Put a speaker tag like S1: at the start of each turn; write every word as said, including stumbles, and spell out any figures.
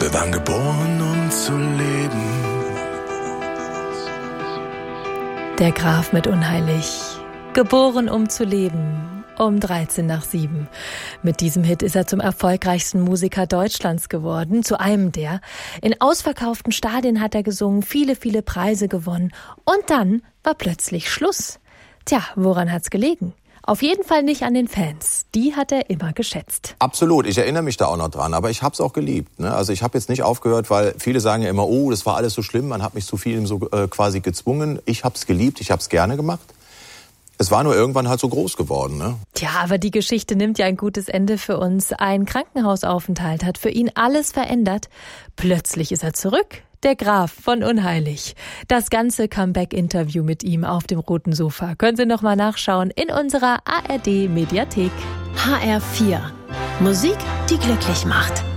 S1: Wir waren geboren, um zu leben.
S2: Der Graf mit Unheilig. Geboren, um zu leben. Um dreizehn nach sieben. Mit diesem Hit ist er zum erfolgreichsten Musiker Deutschlands geworden. Zu einem der. In ausverkauften Stadien hat er gesungen, viele, viele Preise gewonnen. Und dann war plötzlich Schluss. Tja, woran hat's gelegen? Auf jeden Fall nicht an den Fans. Die hat er immer geschätzt.
S3: Absolut, ich erinnere mich da auch noch dran, aber ich habe es auch geliebt. Ne? Also ich habe jetzt nicht aufgehört, weil viele sagen ja immer, oh, das war alles so schlimm, man hat mich zu vielem so äh, quasi gezwungen. Ich habe es geliebt, ich habe es gerne gemacht. Es war nur irgendwann halt so groß geworden. Ne?
S2: Tja, aber die Geschichte nimmt ja ein gutes Ende für uns. Ein Krankenhausaufenthalt hat für ihn alles verändert. Plötzlich ist er zurück. Der Graf von Unheilig. Das ganze Comeback-Interview mit ihm auf dem roten Sofa können Sie noch mal nachschauen in unserer A R D-Mediathek.
S4: H R vier. Musik, die glücklich macht.